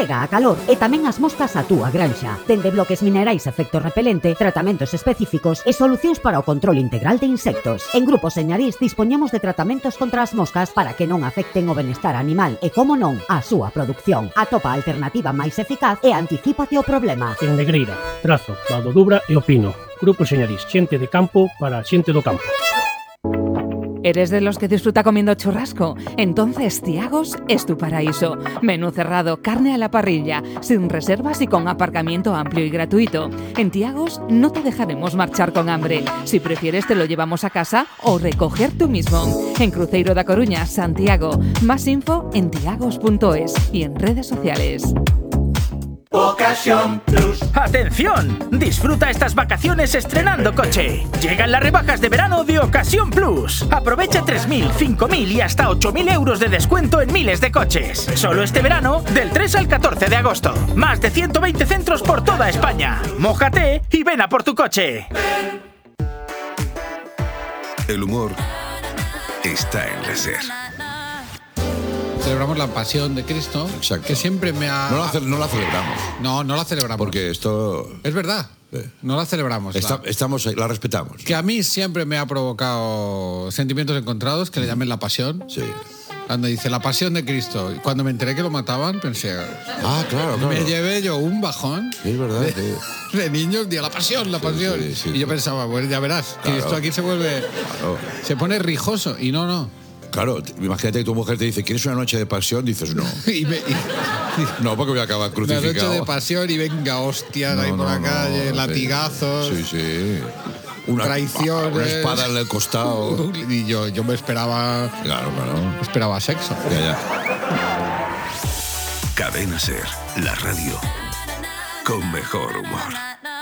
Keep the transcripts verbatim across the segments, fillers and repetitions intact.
Chega a calor e tamén as moscas á túa granxa. Dende bloques minerais efecto repelente, tratamentos específicos e solucións para o control integral de insectos. En Grupo Señarís dispoñemos de tratamentos contra as moscas para que non afecten o benestar animal e, como non, a súa producción. Atopa a alternativa máis eficaz e anticípate o problema. En Negreira, Trazo, Valdo Dubra e O Pino. Grupo Señarís, xente de campo para xente do campo. ¿Eres de los que disfruta comiendo churrasco? Entonces Thiagos es tu paraíso. Menú cerrado, carne a la parrilla, sin reservas y con aparcamiento amplio y gratuito. En Thiagos no te dejaremos marchar con hambre. Si prefieres te lo llevamos a casa o recoger tú mismo. En Cruzeiro da Coruña, Santiago. Más info en thiagos punto es y en redes sociales. Ocasión Plus. ¡Atención! Disfruta estas vacaciones estrenando coche. Llegan las rebajas de verano de Ocasión Plus. Aprovecha tres mil, cinco mil y hasta ocho mil euros de descuento en miles de coches. Solo este verano, del tres al catorce de agosto. Más de ciento veinte centros por toda España. Mójate y ven a por tu coche. El humor está en la SER. Celebramos la pasión de Cristo. Exacto. Que siempre me ha... No la, no la celebramos. No, no la celebramos. Porque esto... Es verdad. Eh. No la celebramos. Está, la... Estamos ahí, la respetamos. Que a mí siempre me ha provocado sentimientos encontrados, que le llamen la pasión. Sí. Cuando dice la pasión de Cristo. Y cuando me enteré que lo mataban, pensé... Ah, claro, claro. Me llevé yo un bajón. Sí, es verdad. De, sí. de niños, día la pasión, la sí, pasión. Sí, sí, y yo pensaba, bueno, ya verás, claro. Cristo aquí se vuelve... Claro. Se pone rijoso. Y no, no. Claro, imagínate que tu mujer te dice, ¿quieres una noche de pasión? Dices, no. y me, y, no, porque voy a acabar crucificado. Una noche de pasión y venga, hostias, no, ahí por no, la no, calle, no, latigazos. Sí, sí. Una, traiciones. Una espada en el costado. Y yo, yo me esperaba... Claro, claro. Esperaba sexo. Ya, ya. Cadena SER, la radio con mejor humor.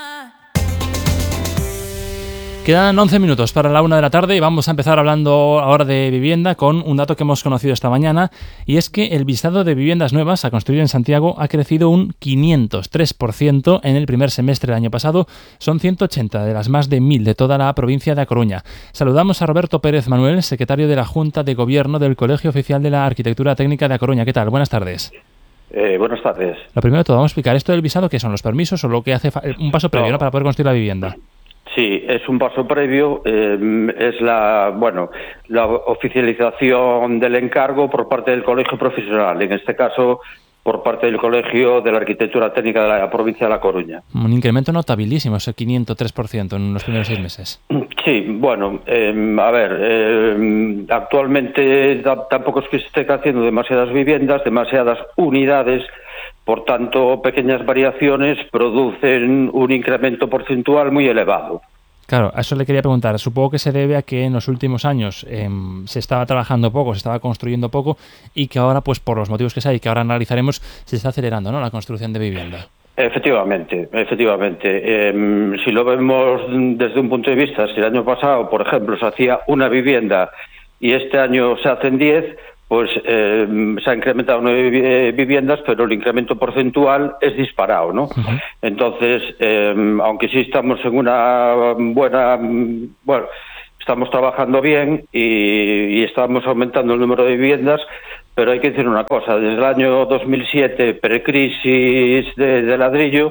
Quedan once minutos para la una de la tarde y vamos a empezar hablando ahora de vivienda con un dato que hemos conocido esta mañana, y es que el visado de viviendas nuevas a construir en Santiago ha crecido un quinientos tres por ciento en el primer semestre del año pasado. Son ciento ochenta de las más de mil de toda la provincia de A Coruña. Saludamos a Roberto Pérez Manuel, secretario de la Junta de Gobierno del Colegio Oficial de la Arquitectura Técnica de A Coruña. ¿Qué tal? Buenas tardes. Eh, buenas tardes. Lo primero de todo, vamos a explicar esto del visado, ¿qué son los permisos o lo que hace fa- un paso previo, no. ¿no? para poder construir la vivienda? Sí, es un paso previo, eh, es la bueno la oficialización del encargo por parte del colegio profesional, en este caso por parte del Colegio de la Arquitectura Técnica de la provincia de La Coruña. Un incremento notabilísimo, ese quinientos tres por ciento en los primeros seis meses. Sí, bueno, eh, a ver, eh, actualmente tampoco es que se esté haciendo demasiadas viviendas, demasiadas unidades. Por tanto, pequeñas variaciones producen un incremento porcentual muy elevado. Claro, a eso le quería preguntar. Supongo que se debe a que en los últimos años eh, se estaba trabajando poco, se estaba construyendo poco y que ahora, pues por los motivos que sea y que ahora analizaremos, se está acelerando, ¿no?, la construcción de vivienda. Efectivamente, efectivamente. Eh, si lo vemos desde un punto de vista, si el año pasado, por ejemplo, se hacía una vivienda y este año se hacen diez, pues eh, se ha incrementado nueve viviendas, pero el incremento porcentual es disparado, ¿no? Uh-huh. Entonces, eh, aunque sí estamos en una buena... Bueno, estamos trabajando bien y, y estamos aumentando el número de viviendas, pero hay que decir una cosa, desde el año dos mil siete, precrisis de, de ladrillo,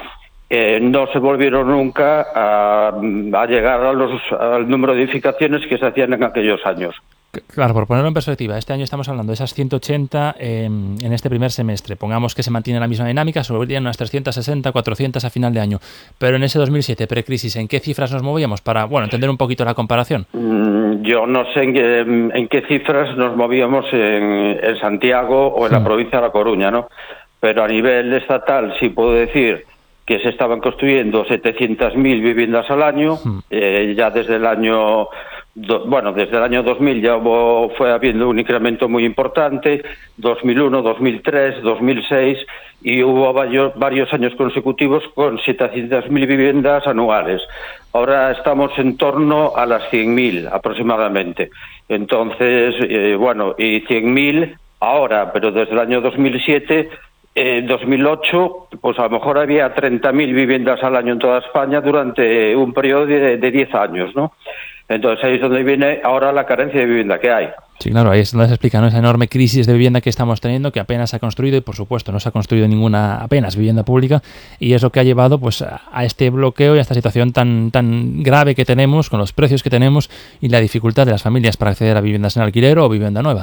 eh, no se volvieron nunca a, a llegar a los, al número de edificaciones que se hacían en aquellos años. Claro, por ponerlo en perspectiva, este año estamos hablando de esas ciento ochenta eh, en este primer semestre. Pongamos que se mantiene la misma dinámica, subirían unas trescientas sesenta, cuatrocientas a final de año. Pero en ese dos mil siete, precrisis, ¿en qué cifras nos movíamos? Para, bueno, entender un poquito la comparación. Mm, yo no sé en qué, en qué cifras nos movíamos en, en Santiago o en la mm. provincia de La Coruña, ¿no? Pero a nivel estatal sí puedo decir que se estaban construyendo setecientas mil viviendas al año, mm. eh, ya desde el año... Do, bueno, desde el año dos mil ya hubo, fue habiendo un incremento muy importante, dos mil uno, dos mil tres, dos mil seis, y hubo varios, varios años consecutivos con setecientas mil viviendas anuales. Ahora estamos en torno a las cien mil aproximadamente. Entonces, eh, bueno, y cien mil ahora, pero desde el año dos mil siete... En dos mil ocho, pues a lo mejor había treinta mil viviendas al año en toda España durante un periodo de, de diez años, ¿no? Entonces ahí es donde viene ahora la carencia de vivienda que hay. Sí, claro, ahí es donde se explica, ¿no?, esa enorme crisis de vivienda que estamos teniendo, que apenas se ha construido y, por supuesto, no se ha construido ninguna apenas vivienda pública, y eso que ha llevado pues a este bloqueo y a esta situación tan tan grave que tenemos, con los precios que tenemos y la dificultad de las familias para acceder a viviendas en alquiler o vivienda nueva.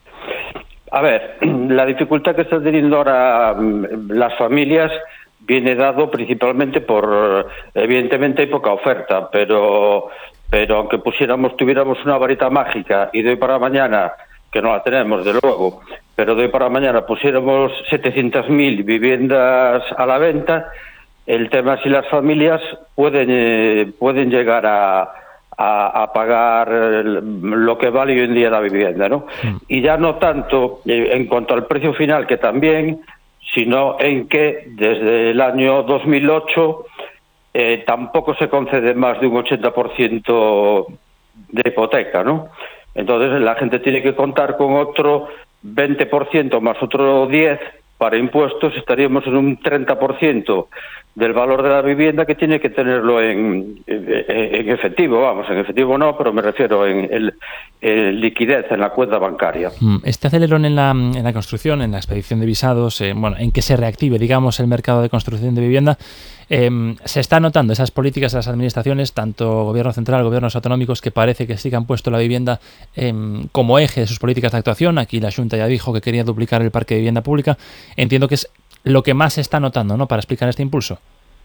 A ver, la dificultad que están teniendo ahora las familias viene dado principalmente por, evidentemente hay poca oferta, pero... pero aunque pusiéramos, tuviéramos una varita mágica y de hoy para mañana, que no la tenemos de luego, pero de hoy para mañana pusiéramos setecientas mil viviendas a la venta, el tema es si las familias pueden eh, pueden llegar a, a, a pagar lo que vale hoy en día la vivienda, ¿no? Mm. Y ya no tanto eh, en cuanto al precio final, que también, sino en que desde el año dos mil ocho... Eh, tampoco se concede más de un ochenta por ciento de hipoteca, ¿no? Entonces la gente tiene que contar con otro veinte por ciento más otro diez por ciento para impuestos, estaríamos en un treinta por ciento del valor de la vivienda, que tiene que tenerlo en, en, en efectivo, vamos, en efectivo no, pero me refiero en, el, en liquidez en la cuenta bancaria. Este acelerón en la, en la construcción, en la expedición de visados, eh, bueno, en que se reactive, digamos, el mercado de construcción de vivienda, eh, se está notando esas políticas de las administraciones, tanto gobierno central, gobiernos autonómicos, que parece que sí que han puesto la vivienda eh, como eje de sus políticas de actuación. Aquí la Xunta ya dijo que quería duplicar el parque de vivienda pública. Entiendo que es lo que más se está notando, ¿no?, para explicar este impulso.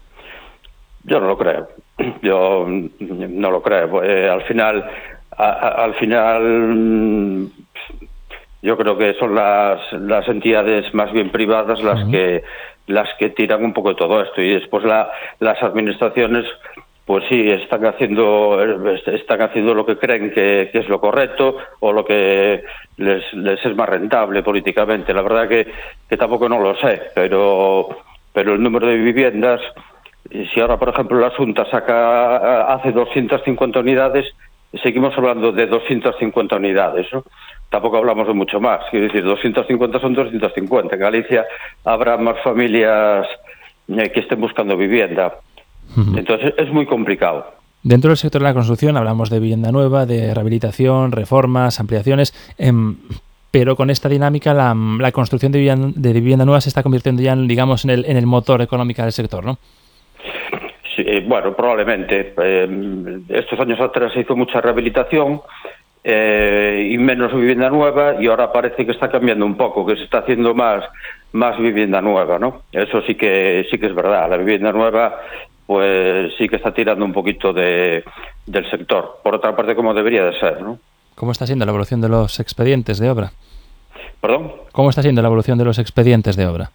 Yo no lo creo. Yo no lo creo. Eh, al final, a, a, al final, yo creo que son las las entidades más bien privadas las uh-huh. que las que tiran un poco de todo esto, y después la, las administraciones, pues sí, están haciendo están haciendo lo que creen que, que es lo correcto o lo que les, les es más rentable políticamente. La verdad que, que tampoco no lo sé, pero pero el número de viviendas, si ahora, por ejemplo, la Xunta saca hace doscientas cincuenta unidades, seguimos hablando de doscientas cincuenta unidades, ¿no? Tampoco hablamos de mucho más. Quiero decir, doscientas cincuenta son doscientas cincuenta. En Galicia habrá más familias que estén buscando vivienda. Uh-huh. Entonces es muy complicado. Dentro del sector de la construcción hablamos de vivienda nueva, de rehabilitación, reformas, ampliaciones, eh, pero con esta dinámica la, la construcción de vivienda, de vivienda nueva se está convirtiendo ya, digamos, en el, en el motor económico del sector, ¿no? Sí, bueno, probablemente. Eh, estos años atrás se hizo mucha rehabilitación eh, y menos vivienda nueva, y ahora parece que está cambiando un poco, que se está haciendo más más vivienda nueva, ¿no? Eso sí que sí que es verdad. La vivienda nueva, pues sí que está tirando un poquito de del sector. Por otra parte, como debería de ser, ¿no? ¿Cómo está siendo la evolución de los expedientes de obra? ¿Perdón? ¿Cómo está siendo la evolución de los expedientes de obra?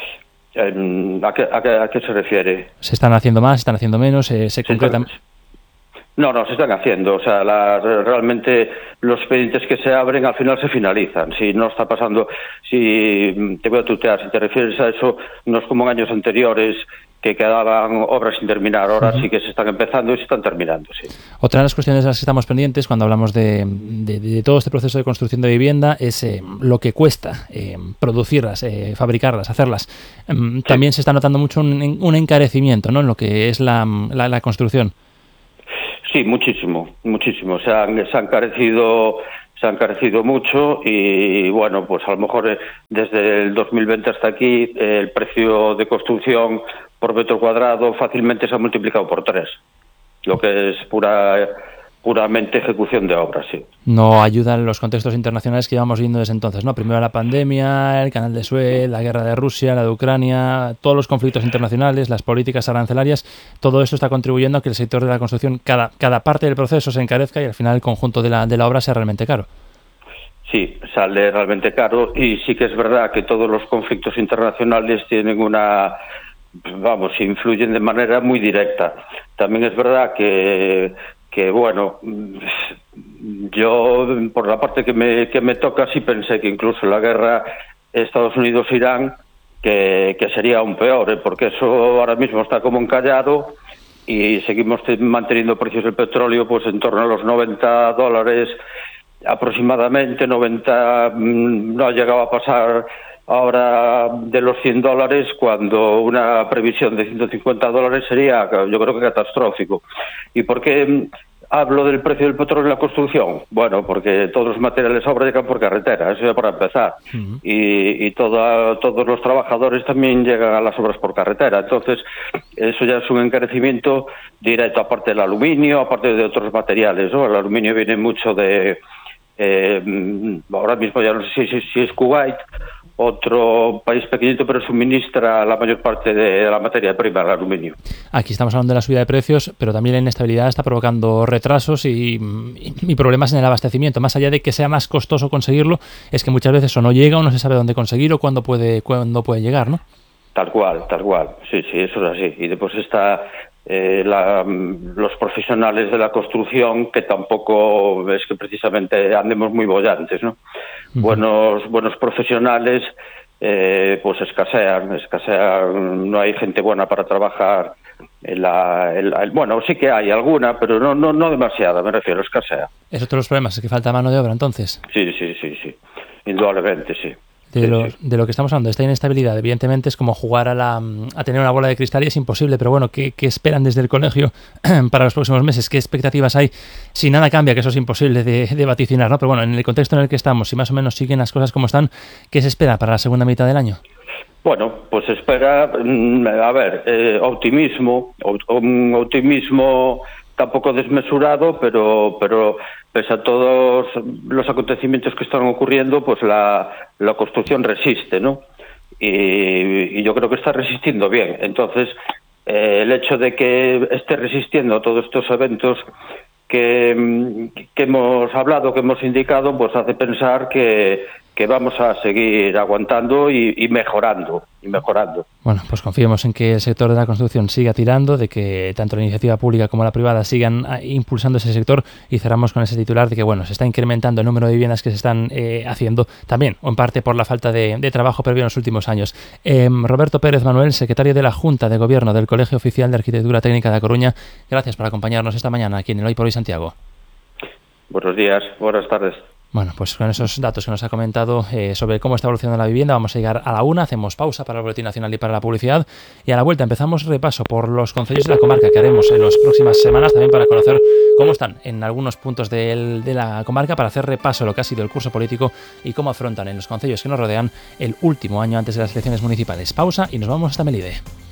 ¿A qué, a, qué, ¿A qué se refiere? ¿Se están haciendo más, se están haciendo menos? ¿Se, se concretan? No, no, se están haciendo. O sea, la, realmente los expedientes que se abren al final se finalizan. Si no está pasando, si te voy a tutear, si te refieres a eso, no es como en años anteriores que quedaban obras sin terminar. Ahora uh-huh. sí que se están empezando y se están terminando, sí. Otra de las cuestiones de las que estamos pendientes cuando hablamos de, de, de todo este proceso de construcción de vivienda es eh, lo que cuesta eh, producirlas, eh, fabricarlas, hacerlas. Eh, sí. También se está notando mucho un, un encarecimiento, ¿no?, en lo que es la, la, la construcción. Sí, muchísimo, muchísimo. Se han, se han encarecido... Se ha encarecido mucho y, bueno, pues a lo mejor desde el dos mil veinte hasta aquí el precio de construcción por metro cuadrado fácilmente se ha multiplicado por tres, lo que es pura puramente ejecución de obras, sí. No ayudan los contextos internacionales que llevamos viendo desde entonces, ¿no? Primero la pandemia, el canal de Suez, la guerra de Rusia, la de Ucrania, todos los conflictos internacionales, las políticas arancelarias, todo esto está contribuyendo a que el sector de la construcción, cada, cada parte del proceso se encarezca y al final el conjunto de la, de la obra sea realmente caro. Sí, sale realmente caro, y sí que es verdad que todos los conflictos internacionales tienen una, vamos, influyen de manera muy directa. También es verdad que que bueno, yo por la parte que me que me toca sí pensé que incluso la guerra Estados Unidos-Irán que, que sería aún peor, ¿eh? Porque eso ahora mismo está como encallado y seguimos manteniendo precios del petróleo pues en torno a los noventa dólares aproximadamente, noventa, no ha llegado a pasar ahora de los cien dólares, cuando una previsión de ciento cincuenta dólares sería, yo creo que catastrófico. ¿Y por qué hablo del precio del petróleo en la construcción. Bueno, porque todos los materiales obra llegan por carretera, eso ya para empezar. Uh-huh. Y, y toda, todos los trabajadores también llegan a las obras por carretera. Entonces, eso ya es un encarecimiento directo, aparte del aluminio, aparte de otros materiales, ¿no? El aluminio viene mucho de... Eh, ahora mismo ya no sé si, si, si es Kuwait, otro país pequeñito, pero suministra la mayor parte de la materia prima, el aluminio. Aquí estamos hablando de la subida de precios, pero también la inestabilidad está provocando retrasos y, y, y problemas en el abastecimiento. Más allá de que sea más costoso conseguirlo, es que muchas veces o no llega o no se sabe dónde conseguir o cuándo puede, cuándo puede llegar, ¿no? Tal cual, tal cual. Sí, sí, eso es así. Y después está eh, la, los profesionales de la construcción, que tampoco es que precisamente andemos muy bollantes, ¿no? Uh-huh. Buenos, buenos profesionales eh, pues escasean, escasean, no hay gente buena para trabajar en la, en la, bueno, sí que hay alguna, pero no, no, no demasiada, me refiero, escasea. ¿Es otro de los problemas? ¿Es que falta mano de obra entonces? Sí, sí, sí, sí, indudablemente sí. De, sí, lo, sí. de lo que estamos hablando, esta inestabilidad, evidentemente es como jugar a, la, a tener una bola de cristal y es imposible, pero bueno, ¿qué, qué esperan desde el colegio para los próximos meses? ¿Qué expectativas hay? Si nada cambia, que eso es imposible de, de vaticinar, ¿no? Pero bueno, en el contexto en el que estamos, si más o menos siguen las cosas como están, ¿qué se espera para la segunda mitad del año? Bueno, pues espera, a ver, eh, optimismo, un optimismo tampoco desmesurado, pero pero pese a todos los acontecimientos que están ocurriendo, pues la, la construcción resiste, ¿no? Y, y yo creo que está resistiendo bien. Entonces, eh, el hecho de que esté resistiendo a todos estos eventos que, que hemos hablado, que hemos indicado, pues hace pensar que, que vamos a seguir aguantando y, y mejorando, y mejorando. Bueno, pues confiemos en que el sector de la construcción siga tirando, de que tanto la iniciativa pública como la privada sigan impulsando ese sector, y cerramos con ese titular de que, bueno, se está incrementando el número de viviendas que se están eh, haciendo, también, o en parte por la falta de, de trabajo previo en los últimos años. Eh, Roberto Pérez Manuel, secretario de la Junta de Gobierno del Colegio Oficial de Arquitectura Técnica de A Coruña, gracias por acompañarnos esta mañana aquí en el Hoy por Hoy Santiago. Buenos días, buenas tardes. Bueno, pues con esos datos que nos ha comentado eh, sobre cómo está evolucionando la vivienda, vamos a llegar a la una, hacemos pausa para el Boletín Nacional y para la publicidad, y a la vuelta empezamos repaso por los concellos de la comarca que haremos en las próximas semanas, también para conocer cómo están en algunos puntos del, de la comarca, para hacer repaso de lo que ha sido el curso político y cómo afrontan en los concellos que nos rodean el último año antes de las elecciones municipales. Pausa y nos vamos hasta Melide.